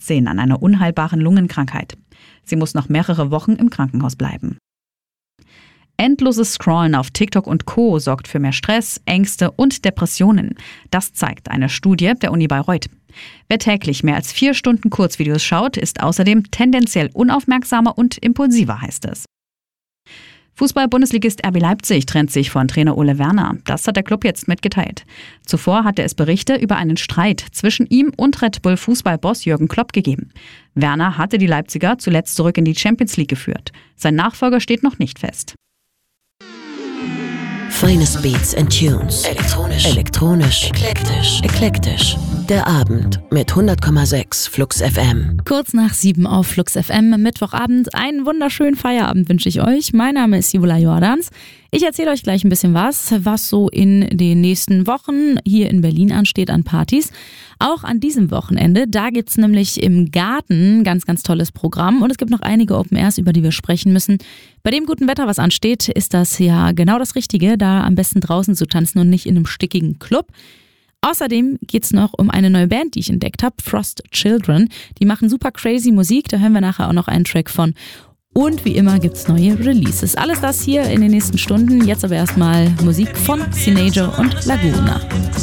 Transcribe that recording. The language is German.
18 an einer unheilbaren Lungenkrankheit. Sie muss noch mehrere Wochen im Krankenhaus bleiben. Endloses Scrollen auf TikTok und Co. sorgt für mehr Stress, Ängste und Depressionen. Das zeigt eine Studie der Uni Bayreuth. Wer täglich mehr als 4 Stunden Kurzvideos schaut, ist außerdem tendenziell unaufmerksamer und impulsiver, heißt es. Fußball-Bundesligist RB Leipzig trennt sich von Trainer Ole Werner. Das hat der Club jetzt mitgeteilt. Zuvor hatte es Berichte über einen Streit zwischen ihm und Red Bull Fußballboss Jürgen Klopp gegeben. Werner hatte die Leipziger zuletzt zurück in die Champions League geführt. Sein Nachfolger steht noch nicht fest. Finest Beats and Tunes. Elektronisch. Eklektisch. Der Abend mit 100,6 Flux FM. Kurz nach 7 auf Flux FM, Mittwochabend. Einen wunderschönen Feierabend wünsche ich euch. Mein Name ist Jula Jordans. Ich erzähle euch gleich ein bisschen was so in den nächsten Wochen hier in Berlin ansteht an Partys. Auch an diesem Wochenende, da gibt's nämlich im Garten ein ganz, ganz tolles Programm und es gibt noch einige Open Airs, über die wir sprechen müssen. Bei dem guten Wetter, was ansteht, ist das ja genau das Richtige, da am besten draußen zu tanzen und nicht in einem stickigen Club. Außerdem geht's noch um eine neue Band, die ich entdeckt habe, Frost Children. Die machen super crazy Musik, da hören wir nachher auch noch einen Track von. Und wie immer gibt's neue Releases. Alles das hier in den nächsten Stunden. Jetzt aber erstmal Musik von Sinejo und Laguna.